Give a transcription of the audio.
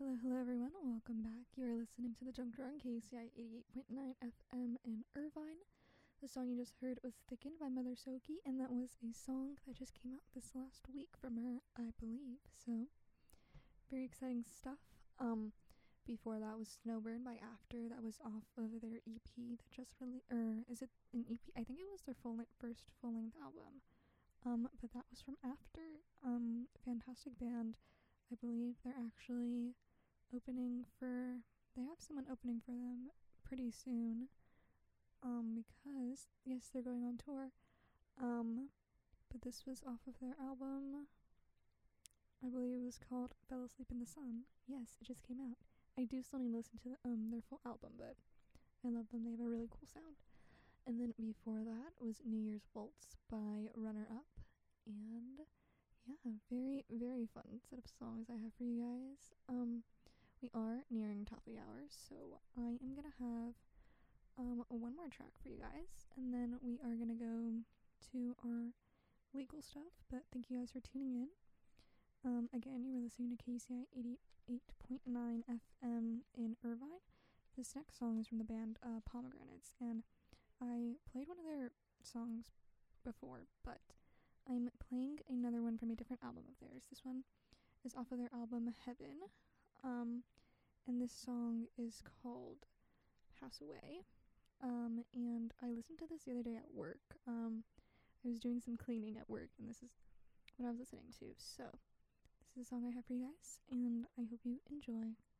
Hello, hello everyone, welcome back. You are listening to The Junker on KCI 88.9 FM in Irvine. The song you just heard was Thickened by Mother Soki, and that was a song that just came out this last week from her, I believe. So, very exciting stuff. Before that was Snowburn by After. That was off of their EP that just is it an EP? I think it was their first full-length album. But that was from After. Fantastic band. I believe they're actually they have someone opening for them pretty soon, because, yes, they're going on tour, but this was off of their album. I believe it was called Fell Asleep in the Sun. Yes, it just came out. I do still need to listen to their full album, but I love them. They have a really cool sound. And then before that was New Year's Waltz by Runner Up, and yeah, very, very fun set of songs I have for you guys. We are nearing top of the hour, so I am gonna have one more track for you guys, and then we are gonna go to our legal stuff. But thank you guys for tuning in. Again, you were listening to KCI 88.9 FM in Irvine. This next song is from the band Pomegranates, and I played one of their songs before, but I'm playing another one from a different album of theirs. This one is off of their album Heaven, and this song is called Pass Away, and I listened to this the other day at work. I was doing some cleaning at work, and this is what I was listening to, so this is a song I have for you guys, and I hope you enjoy.